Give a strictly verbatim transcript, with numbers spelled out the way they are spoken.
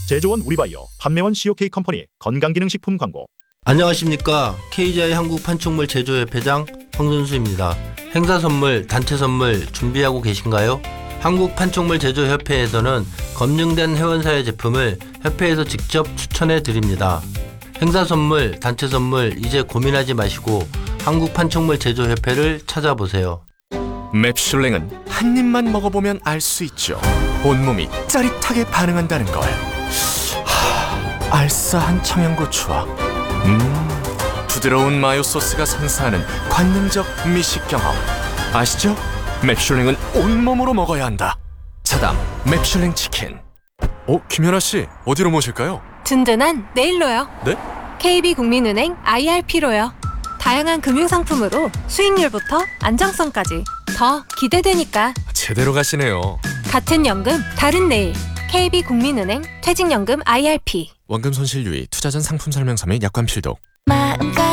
제조원 우리바이오, 판매원 씨오케이 컴퍼니 건강기능식품 광고. 안녕하십니까. 케이지아이 한국판촉물 제조협회장 황선수입니다. 행사 선물, 단체 선물 준비하고 계신가요? 한국판촉물 제조협회에서는 검증된 회원사의 제품을 협회에서 직접 추천해 드립니다. 행사 선물, 단체 선물 이제 고민하지 마시고 한국판촉물 제조협회를 찾아보세요. 맵슐랭은 한 입만 먹어보면 알 수 있죠. 온몸이 짜릿하게 반응한다는 걸. 하, 알싸한 청양고추와 음, 부드러운 마요 소스가 선사하는 관능적 미식 경험. 아시죠? 맵슐랭은 온몸으로 먹어야 한다. 차담 맵슐랭 치킨. 어, 김연아 씨 어디로 모실까요? 든든한 네일로요. 네? 케이비국민은행 아이알피로요. 다양한 금융상품으로 수익률부터 안정성까지 더 기대되니까. 제대로 가시네요. 같은 연금 다른 내일. 케이비국민은행 퇴직연금 아이알피. 원금 손실 유의, 투자 전 상품 설명서 및 약관 필독. 마음껏